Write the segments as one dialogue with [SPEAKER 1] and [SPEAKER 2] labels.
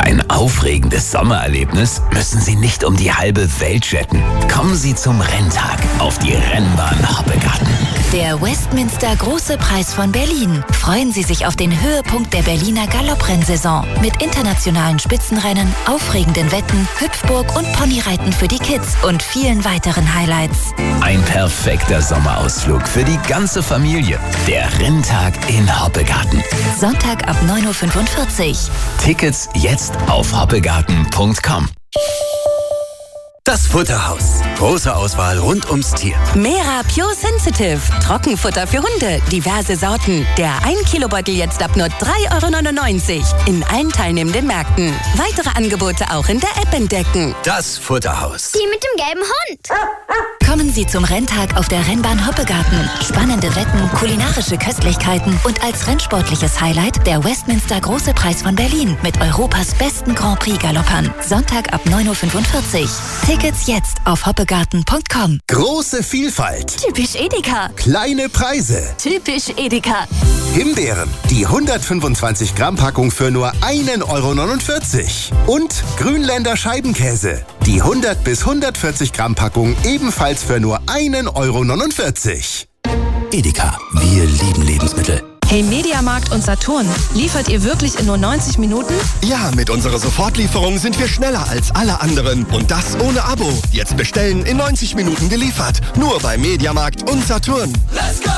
[SPEAKER 1] Für ein aufregendes Sommererlebnis müssen Sie nicht um die halbe Welt jetten. Kommen Sie zum Renntag auf die Rennbahn Hoppegarten.
[SPEAKER 2] Der Westminster Große Preis von Berlin. Freuen Sie sich auf den Höhepunkt der Berliner Galopprennsaison. Mit internationalen Spitzenrennen, aufregenden Wetten, Hüpfburg und Ponyreiten für die Kids und vielen weiteren Highlights.
[SPEAKER 1] Ein perfekter Sommerausflug für die ganze Familie. Der Renntag in Hoppegarten.
[SPEAKER 2] Sonntag ab 9.45 Uhr.
[SPEAKER 1] Tickets jetzt auf hoppegarten.com.
[SPEAKER 3] Das Futterhaus. Große Auswahl rund ums Tier.
[SPEAKER 4] Mera Pure Sensitive. Trockenfutter für Hunde. Diverse Sorten. Der 1 Kilo Beutel jetzt ab nur 3,99 € in allen teilnehmenden Märkten. Weitere Angebote auch in der App entdecken.
[SPEAKER 3] Das Futterhaus.
[SPEAKER 5] Die mit dem gelben Hund.
[SPEAKER 2] Kommen Sie zum Renntag auf der Rennbahn Hoppegarten. Spannende Wetten, kulinarische Köstlichkeiten und als rennsportliches Highlight der Westminster Große Preis von Berlin mit Europas besten Grand Prix Galoppern. Sonntag ab 9.45 Uhr. Tickets jetzt auf hoppegarten.com.
[SPEAKER 6] Große Vielfalt.
[SPEAKER 4] Typisch Edeka.
[SPEAKER 6] Kleine Preise.
[SPEAKER 4] Typisch Edeka.
[SPEAKER 6] Himbeeren. Die 125 Gramm Packung für nur 1,49 € Und Grünländer Scheibenkäse. Die 100 bis 140 Gramm Packung ebenfalls für nur 1,49 €.
[SPEAKER 3] Edeka. Wir lieben Lebensmittel.
[SPEAKER 7] Hey, Mediamarkt und Saturn, liefert ihr wirklich in nur 90 Minuten?
[SPEAKER 8] Ja, mit unserer Sofortlieferung sind wir schneller als alle anderen. Und das ohne Abo. Jetzt bestellen, in 90 Minuten geliefert. Nur bei Mediamarkt und Saturn. Let's go!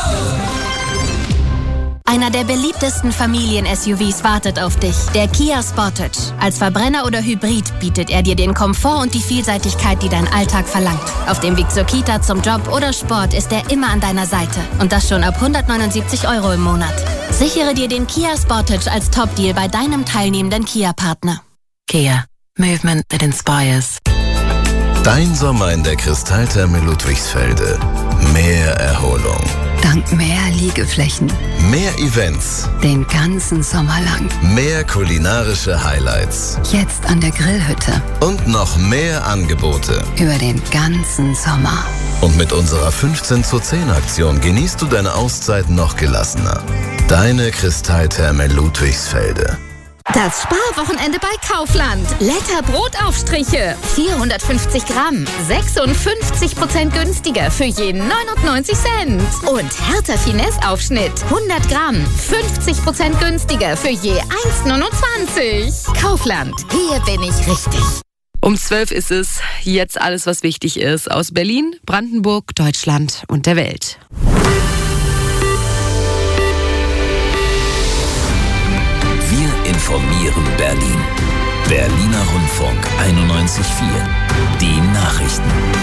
[SPEAKER 5] Einer der beliebtesten Familien-SUVs wartet auf dich. Der Kia Sportage. Als Verbrenner oder Hybrid bietet er dir den Komfort und die Vielseitigkeit, die dein Alltag verlangt. Auf dem Weg zur Kita, zum Job oder Sport ist er immer an deiner Seite. Und das schon ab 179 € im Monat. Sichere dir den Kia Sportage als Top-Deal bei deinem teilnehmenden Kia-Partner.
[SPEAKER 2] Kia. Movement that inspires.
[SPEAKER 9] Dein Sommer in der Kristalltherme Ludwigsfelde. Mehr Erholung.
[SPEAKER 4] Dank mehr Liegeflächen.
[SPEAKER 9] Mehr Events.
[SPEAKER 4] Den ganzen Sommer lang.
[SPEAKER 9] Mehr kulinarische Highlights.
[SPEAKER 4] Jetzt an der Grillhütte.
[SPEAKER 9] Und noch mehr Angebote.
[SPEAKER 4] Über den ganzen Sommer.
[SPEAKER 9] Und mit unserer 15:10 genießt du deine Auszeit noch gelassener. Deine Kristalltherme Ludwigsfelde.
[SPEAKER 10] Das Sparwochenende bei Kaufland. Lecker Brotaufstriche. 450 Gramm. 56% günstiger für je 99 Cent. Und Hertha Finesse Aufschnitt. 100 Gramm. 50% günstiger für je 1,29. Kaufland. Hier bin ich richtig.
[SPEAKER 7] Um 12 ist es. Jetzt alles, was wichtig ist. Aus Berlin, Brandenburg, Deutschland und der Welt.
[SPEAKER 1] Informieren Berlin. Berliner Rundfunk 91.4. Die Nachrichten.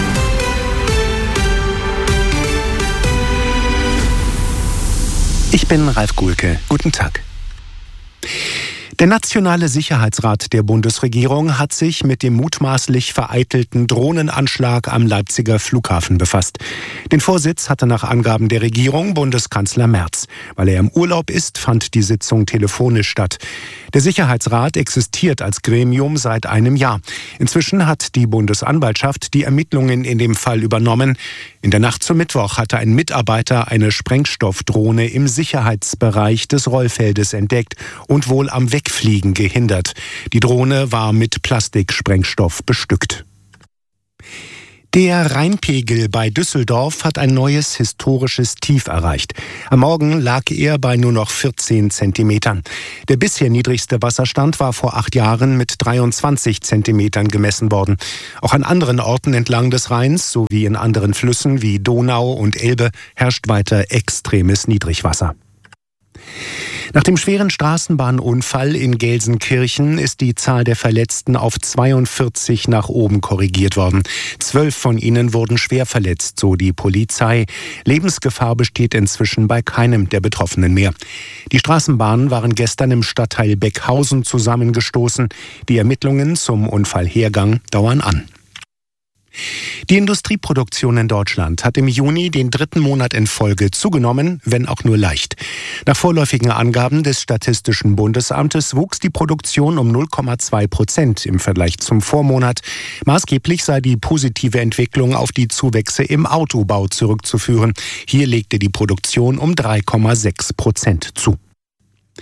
[SPEAKER 11] Ich bin Ralf Gulke. Guten Tag. Der Nationale Sicherheitsrat der Bundesregierung hat sich mit dem mutmaßlich vereitelten Drohnenanschlag am Leipziger Flughafen befasst. Den Vorsitz hatte nach Angaben der Regierung Bundeskanzler Merz. Weil er im Urlaub ist, fand die Sitzung telefonisch statt. Der Sicherheitsrat existiert als Gremium seit einem Jahr. Inzwischen hat die Bundesanwaltschaft die Ermittlungen in dem Fall übernommen. In der Nacht zum Mittwoch hatte ein Mitarbeiter eine Sprengstoffdrohne im Sicherheitsbereich des Rollfeldes entdeckt und wohl am Wegfliegen gehindert. Die Drohne war mit Plastiksprengstoff bestückt. Der Rheinpegel bei Düsseldorf hat ein neues historisches Tief erreicht. Am Morgen lag er bei nur noch 14 Zentimetern. Der bisher niedrigste Wasserstand war vor 8 Jahren mit 23 Zentimetern gemessen worden. Auch an anderen Orten entlang des Rheins sowie in anderen Flüssen wie Donau und Elbe herrscht weiter extremes Niedrigwasser. Nach dem schweren Straßenbahnunfall in Gelsenkirchen ist die Zahl der Verletzten auf 42 nach oben korrigiert worden. 12 von ihnen wurden schwer verletzt, so die Polizei. Lebensgefahr besteht inzwischen bei keinem der Betroffenen mehr. Die Straßenbahnen waren gestern im Stadtteil Beckhausen zusammengestoßen. Die Ermittlungen zum Unfallhergang dauern an. Die Industrieproduktion in Deutschland hat im Juni den 3. Monat in Folge zugenommen, wenn auch nur leicht. Nach vorläufigen Angaben des Statistischen Bundesamtes wuchs die Produktion um 0,2% im Vergleich zum Vormonat. Maßgeblich sei die positive Entwicklung auf die Zuwächse im Autobau zurückzuführen. Hier legte die Produktion um 3,6% zu.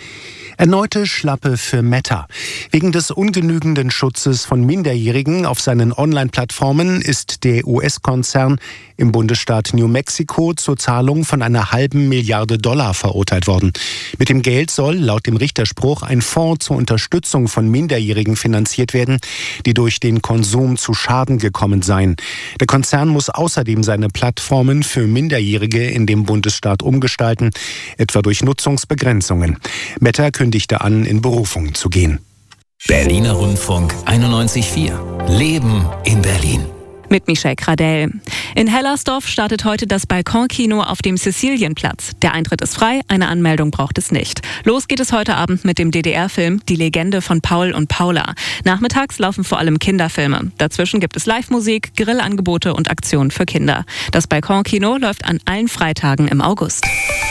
[SPEAKER 11] Erneute Schlappe für Meta. Wegen des ungenügenden Schutzes von Minderjährigen auf seinen Online-Plattformen ist der US-Konzern im Bundesstaat New Mexico zur Zahlung von einer $500 Milliarden verurteilt worden. Mit dem Geld soll laut dem Richterspruch ein Fonds zur Unterstützung von Minderjährigen finanziert werden, die durch den Konsum zu Schaden gekommen seien. Der Konzern muss außerdem seine Plattformen für Minderjährige in dem Bundesstaat umgestalten, etwa durch Nutzungsbegrenzungen. Meta kündigte an, in Berufung zu gehen.
[SPEAKER 1] Berliner Rundfunk 91.4. Leben in Berlin.
[SPEAKER 12] Mit Michelle Gradell. In Hellersdorf startet heute das Balkonkino auf dem Cäcilienplatz. Der Eintritt ist frei, eine Anmeldung braucht es nicht. Los geht es heute Abend mit dem DDR-Film Die Legende von Paul und Paula. Nachmittags laufen vor allem Kinderfilme. Dazwischen gibt es Live-Musik, Grillangebote und Aktionen für Kinder. Das Balkonkino läuft an allen Freitagen im August.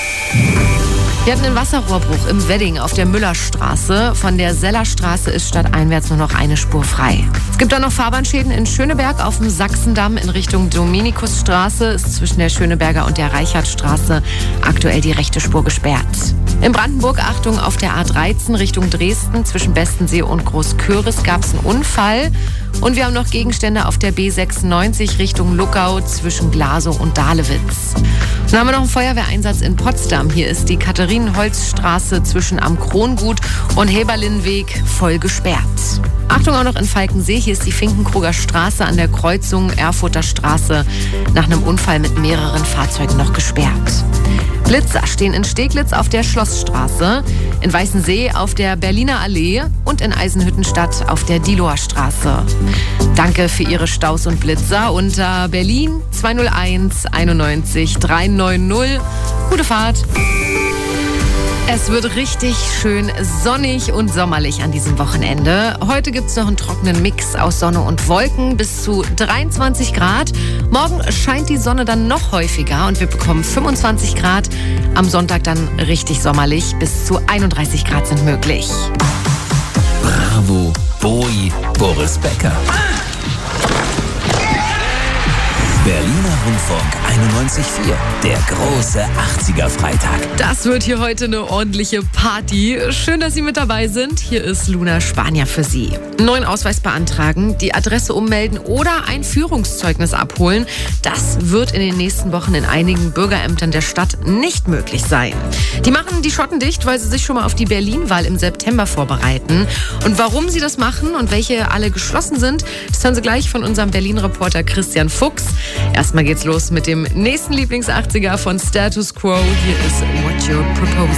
[SPEAKER 7] Wir hatten einen Wasserrohrbruch im Wedding auf der Müllerstraße. Von der Sellerstraße ist stadteinwärts nur noch eine Spur frei. Es gibt auch noch Fahrbahnschäden in Schöneberg auf dem Sachsendamm in Richtung Dominikusstraße. Ist zwischen der Schöneberger und der Reichardtstraße aktuell die rechte Spur gesperrt. In Brandenburg, Achtung, auf der A13 Richtung Dresden zwischen Bestensee und Großköris gab es einen Unfall. Und wir haben noch Gegenstände auf der B96 Richtung Luckau zwischen Glasow und Dahlewitz. Dann haben wir noch einen Feuerwehreinsatz in Potsdam. Hier ist die Katharinenholzstraße zwischen Am Krongut und Heberlinnweg voll gesperrt. Achtung auch noch in Falkensee. Hier ist die Finkenkruger Straße an der Kreuzung Erfurter Straße nach einem Unfall mit mehreren Fahrzeugen noch gesperrt. Blitzer stehen in Steglitz auf der Schlossstraße, in Weißensee auf der Berliner Allee und in Eisenhüttenstadt auf der Diehloer Straße. Danke für Ihre Staus und Blitzer unter Berlin 201 91 390. Gute Fahrt. Es wird richtig schön sonnig und sommerlich an diesem Wochenende. Heute gibt es noch einen trockenen Mix aus Sonne und Wolken bis zu 23 Grad. Morgen scheint die Sonne dann noch häufiger und wir bekommen 25 Grad. Am Sonntag dann richtig sommerlich. Bis zu 31 Grad sind möglich.
[SPEAKER 1] Bravo, Bowie, Boris Becker. Berliner Rundfunk 91.4, der große 80er-Freitag.
[SPEAKER 7] Das wird hier heute eine ordentliche Party. Schön, dass Sie mit dabei sind. Hier ist Luna Spanier für Sie. Neuen Ausweis beantragen, die Adresse ummelden oder ein Führungszeugnis abholen. Das wird in den nächsten Wochen in einigen Bürgerämtern der Stadt nicht möglich sein. Die machen die Schotten dicht, weil sie sich schon mal auf die Berlin-Wahl im September vorbereiten. Und warum sie das machen und welche alle geschlossen sind, das hören Sie gleich von unserem Berlin-Reporter Christian Fuchs. Erstmal geht's los mit dem nächsten Lieblings-80er von Status Quo. Hier ist What You're Proposing.